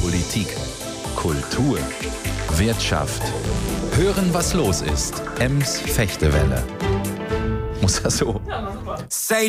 Politik, Kultur, Wirtschaft. Hören, was los ist. Ems Fechtewelle. Muss das so? Say